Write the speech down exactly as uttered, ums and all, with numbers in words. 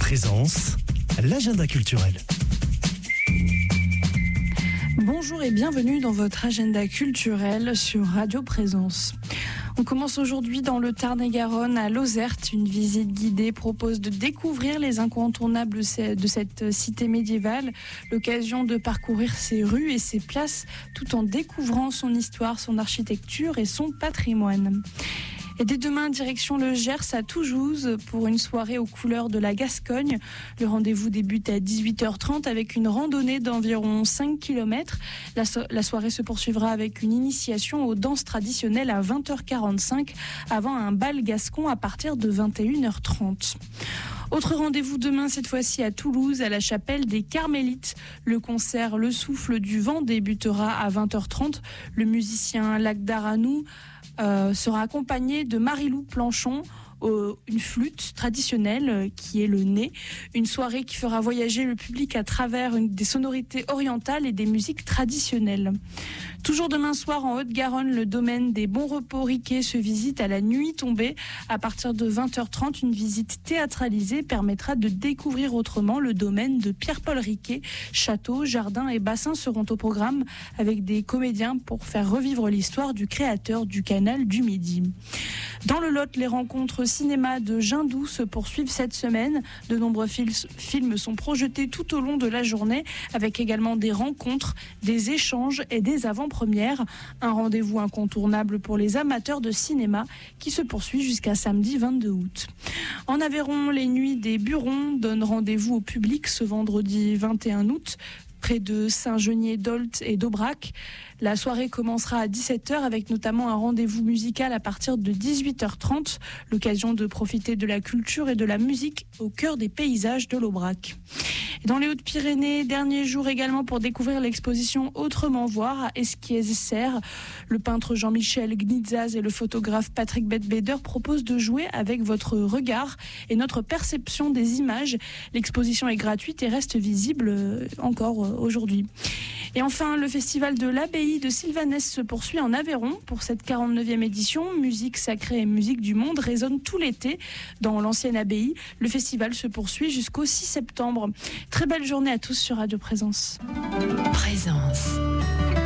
Présence, l'agenda culturel. Bonjour et bienvenue dans votre agenda culturel sur Radio Présence. On commence aujourd'hui dans le Tarn-et-Garonne à Lozerte. Une visite guidée propose de découvrir les incontournables de cette cité médiévale, l'occasion de parcourir ses rues et ses places tout en découvrant son histoire, son architecture et son patrimoine. Et dès demain, direction le Gers à Toujouz pour une soirée aux couleurs de la Gascogne. Le rendez-vous débute à dix-huit heures trente avec une randonnée d'environ cinq kilomètres. La, so- la soirée se poursuivra avec une initiation aux danses traditionnelles à vingt heures quarante-cinq avant un bal gascon à partir de vingt et une heures trente. Autre rendez-vous demain, cette fois-ci à Toulouse, à la chapelle des Carmélites. Le concert Le Souffle du Vent débutera à vingt heures trente. Le musicien Lakdar Anou euh, sera accompagné de Marie-Lou Planchon, euh, une flûte traditionnelle euh, qui est le nez. Une soirée qui fera voyager le public à travers une, des sonorités orientales et des musiques traditionnelles. Toujours demain soir en Haute-Garonne, le domaine des Bons Repos Riquet se visite à la nuit tombée. À partir de vingt heures trente, une visite théâtralisée permettra de découvrir autrement le domaine de Pierre-Paul Riquet. Châteaux, jardins et bassins seront au programme avec des comédiens pour faire revivre l'histoire du créateur du canal du Midi. Dans le Lot, les rencontres cinéma de Jindou se poursuivent cette semaine. De nombreux fil- films sont projetés tout au long de la journée avec également des rencontres, des échanges et des avant-premières. Un rendez-vous incontournable pour les amateurs de cinéma qui se poursuit jusqu'à samedi vingt-deux août. En Aveyron, les nuits des Burons donnent rendez-vous au public ce vendredi vingt et un août près de Saint-Genier d'Olt et d'Aubrac. La soirée commencera à dix-sept heures avec notamment un rendez-vous musical à partir de dix-huit heures trente, l'occasion de profiter de la culture et de la musique au cœur des paysages de l'Aubrac. Et dans les Hautes-Pyrénées, dernier jour également pour découvrir l'exposition Autrement voir à Esquies-Serres. Le peintre Jean-Michel Gnitzaz et le photographe Patrick Bedbeder proposent de jouer avec votre regard et notre perception des images. L'exposition est gratuite et reste visible encore aujourd'hui. Et enfin, le festival de l'abbaye de Sylvanès se poursuit en Aveyron pour cette quarante-neuvième édition. Musique sacrée et musique du monde résonnent tout l'été dans l'ancienne abbaye. Le festival se poursuit jusqu'au six septembre. Très belle journée à tous sur Radio Présence. Présence.